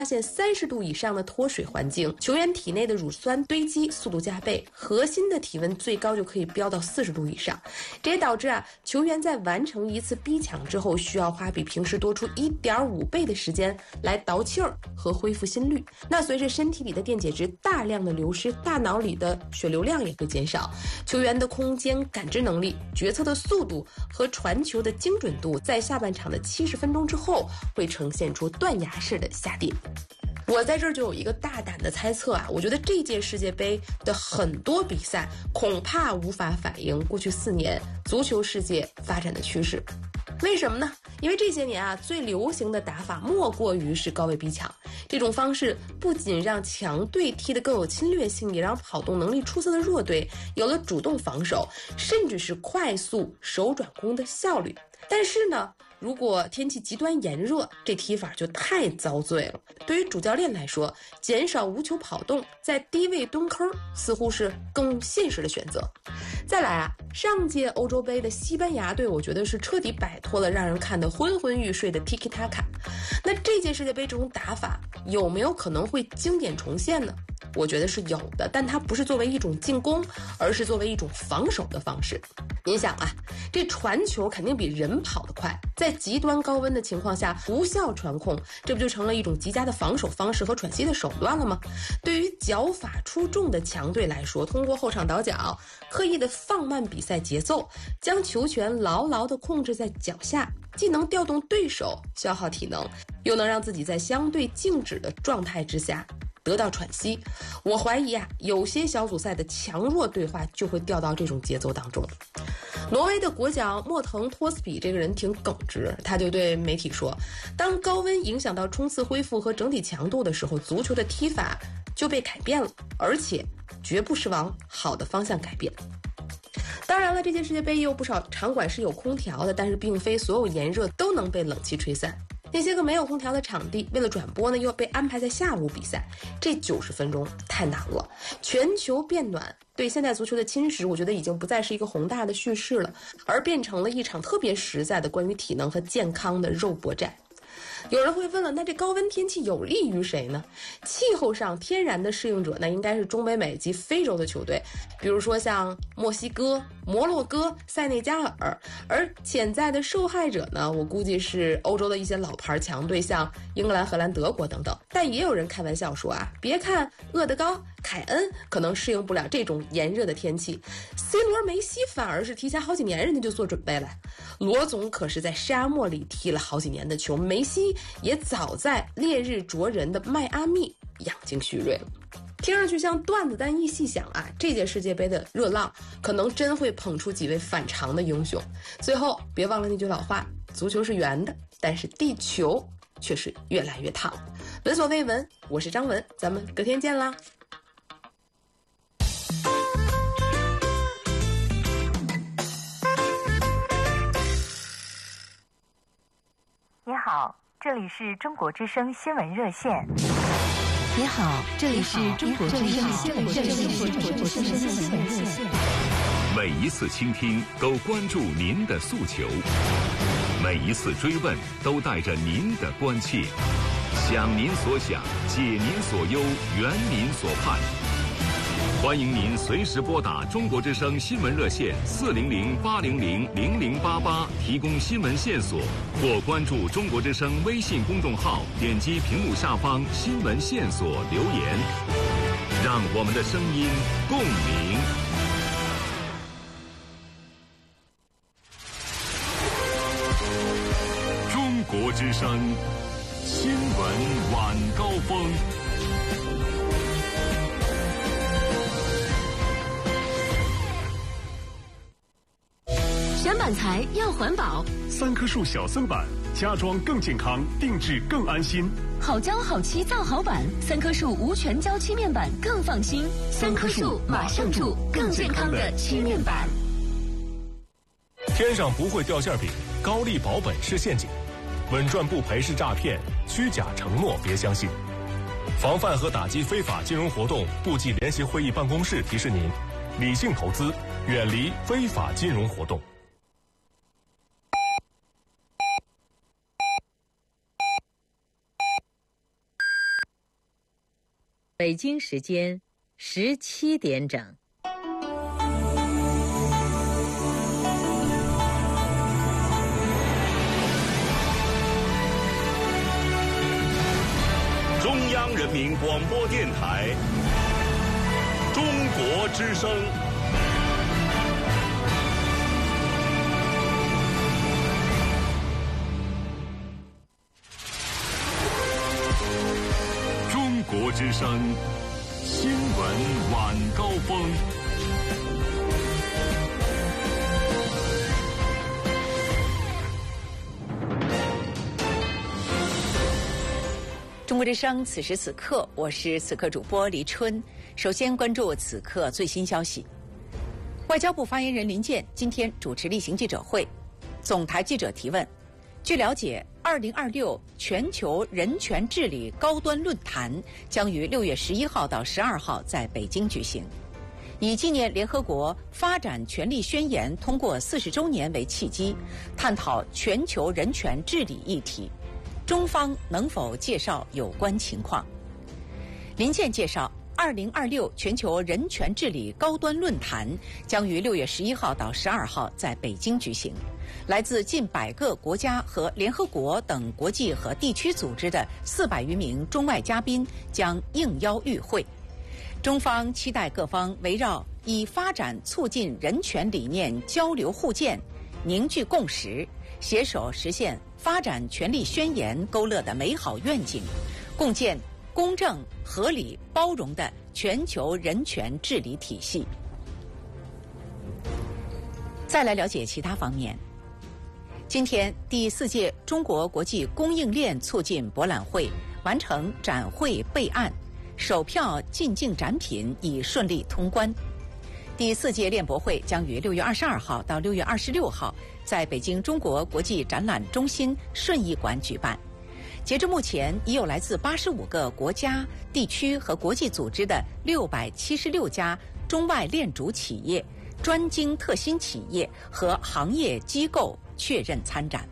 现30度以上的脱水环境，球员体内的乳酸堆积速度加倍，核心的体温最高就可以飙到40度以上。这也导致球员在完成一次逼抢之后，需要花比平时多出1.5倍的时间来倒气儿和恢复心率。那随着身体里的电解质大量的流失，大脑里的血流量也会减少，球员的空间感知能力、决策的速度和传球的精准度，在下半场的70分钟之后会呈现出断崖式的下跌。我在这儿就有一个大胆的猜测我觉得这届世界杯的很多比赛恐怕无法反映过去4年足球世界发展的趋势。为什么呢？因为这些年最流行的打法莫过于是高位逼抢。这种方式不仅让强队踢得更有侵略性，也让跑动能力出色的弱队有了主动防守，甚至是快速手转攻的效率。但是呢，如果天气极端炎热，这踢法就太遭罪了。对于主教练来说，减少无球跑动，在低位蹲坑似乎是更现实的选择。再来上届欧洲杯的西班牙队，我觉得是彻底摆脱了让人看得昏昏欲睡的 Tiki Taka。那这届世界杯这种打法有没有可能会经典重现呢？我觉得是有的，但它不是作为一种进攻，而是作为一种防守的方式。您想这传球肯定比人跑得快，在极端高温的情况下无效传控，这不就成了一种极佳的防守方式和喘息的手段了吗？对于脚法出众的强队来说，通过后场倒脚，刻意的放慢比赛节奏，将球权牢牢地控制在脚下，既能调动对手消耗体能，又能让自己在相对静止的状态之下得到喘息。我怀疑有些小组赛的强弱对话就会掉到这种节奏当中。挪威的国脚莫腾托斯比这个人挺耿直，他就对媒体说，当高温影响到冲刺恢复和整体强度的时候，足球的踢法就被改变了，而且绝不是往好的方向改变。当然了，这届世界杯也有不少场馆是有空调的，但是并非所有炎热都能被冷气吹散。那些个没有空调的场地，为了转播呢，又被安排在下午比赛，这90分钟太难了。全球变暖对现代足球的侵蚀，我觉得已经不再是一个宏大的叙事了，而变成了一场特别实在的关于体能和健康的肉搏战。有人会问了，那这高温天气有利于谁呢？气候上天然的适应者呢，应该是中北美及非洲的球队，比如说像墨西哥、摩洛哥、塞内加尔。而潜在的受害者呢，我估计是欧洲的一些老牌强队，像英格兰、荷兰、德国等等。但也有人开玩笑说别看厄德高、凯恩可能适应不了这种炎热的天气， C 罗、梅西反而是提前好几年人家就做准备了。罗总可是在沙漠里踢了好几年的球，梅西也早在烈日灼人的迈阿密养精蓄锐了。听上去像段子，但一细想这届世界杯的热浪可能真会捧出几位反常的英雄。最后别忘了那句老话，足球是圆的，但是地球却是越来越烫。闻所未闻，我是张文，咱们隔天见啦。 你好，这里是中国之声新闻热线。 你好，这里是中国之声新闻热线。 每一次倾听都关注您的诉求，每一次追问都带着您的关切，想您所想，解您所忧，圆您所盼。欢迎您随时拨打中国之声新闻热线400-800-0088提供新闻线索，或关注中国之声微信公众号，点击屏幕下方新闻线索留言，让我们的声音共鸣。中国之声新闻晚高峰。 选板材要环保 ，3棵树小森板，家装更健康，定制更安心。 好胶好漆造好板，3棵树无全胶漆面板更放心。3棵树马上住更健康的漆面板。 天上不会掉馅饼，高利保本是陷阱，稳赚不赔是诈骗，虚假承诺别相信。防范和打击非法金融活动部际联席会议办公室提示您：理性投资，远离非法金融活动。 北京时间17点整。 中央人民广播电台中国之声。中国之声新闻晚高峰。 中国之声，此时此刻，我是此刻主播黎春。首先关注此刻最新消息。外交部发言人林健今天主持例行记者会，总台记者提问。据了解，2026全球人权治理高端论坛将于6月11号到12号在北京举行，以纪念联合国发展权利宣言通过40周年为契机，探讨全球人权治理议题。中方能否介绍有关情况？林健介绍，2026全球人权治理高端论坛将于6月11号到12号在北京举行，来自近100个国家和联合国等国际和地区组织的400余名中外嘉宾将应邀与会。中方期待各方围绕以发展促进人权理念交流互鉴，凝聚共识，携手实现发展权利宣言勾勒的美好愿景，共建公正、合理、包容的全球人权治理体系。再来了解其他方面。今天，第4届中国国际供应链促进博览会完成展会备案，首票进境展品已顺利通关。第4届链博会将于6月22号到6月26号在北京中国国际展览中心顺义馆举办。截至目前，已有来自85个国家、地区和国际组织的676家中外链主企业、专精特新企业和行业机构确认参展。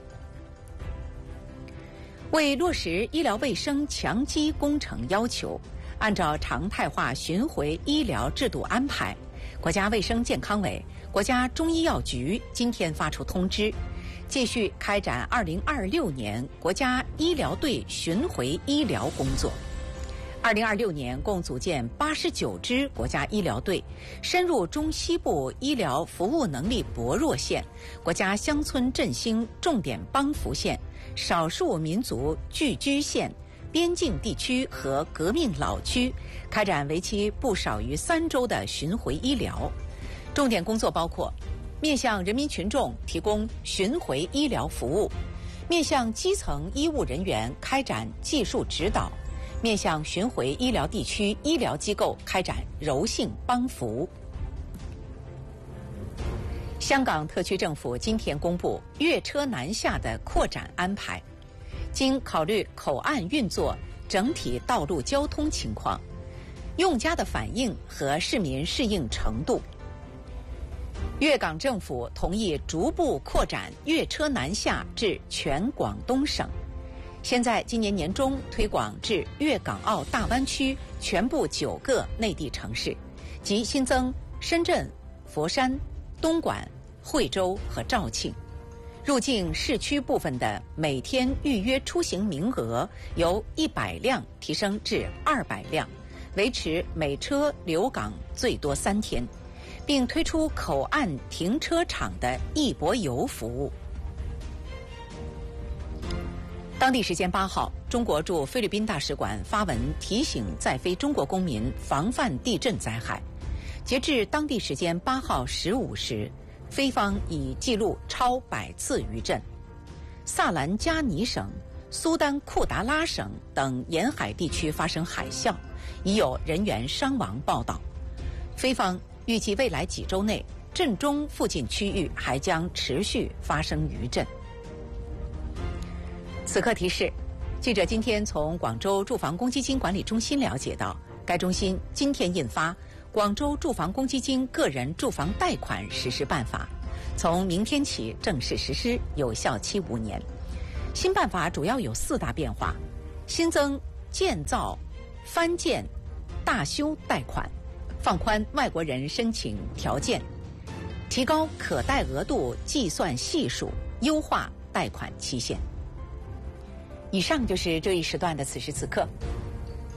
为落实医疗卫生强基工程要求，按照常态化巡回医疗制度安排，国家卫生健康委、国家中医药局今天发出通知，继续开展2026年国家医疗队巡回医疗工作。2026年共组建89支国家医疗队，深入中西部医疗服务能力薄弱县、国家乡村振兴重点帮扶县、少数民族聚居县、边境地区和革命老区，开展为期不少于3周的巡回医疗。重点工作包括面向人民群众提供巡回医疗服务，面向基层医务人员开展技术指导，面向巡回医疗地区医疗机构开展柔性帮扶。香港特区政府今天公布粤车南下的扩展安排，经考虑口岸运作、整体道路交通情况、用家的反应和市民适应程度，粤港政府同意逐步扩展粤车南下至全广东省，现在今年年中推广至粤港澳大湾区全部9个内地城市，即新增深圳、佛山、东莞、惠州和肇庆。入境市区部分的每天预约出行名额由100辆提升至200辆，维持每车留港最多3天，并推出口岸停车场的一泊游服务。当地时间8号，中国驻菲律宾大使馆发文提醒在菲中国公民防范地震灾害。截至当地时间8号15时，菲方已记录超100次余震。萨兰加尼省、苏丹库达拉省等沿海地区发生海啸，已有人员伤亡报道。菲方预计未来几周内，震中附近区域还将持续发生余震。此刻提示，记者今天从广州住房公积金管理中心了解到，该中心今天印发《广州住房公积金个人住房贷款实施办法》，从明天起正式实施，有效期5年。新办法主要有4大变化：新增建造、翻建、 大修贷款，放宽外国人申请条件，提高可贷额度计算系数，优化贷款期限。以上就是这一时段的此时此刻。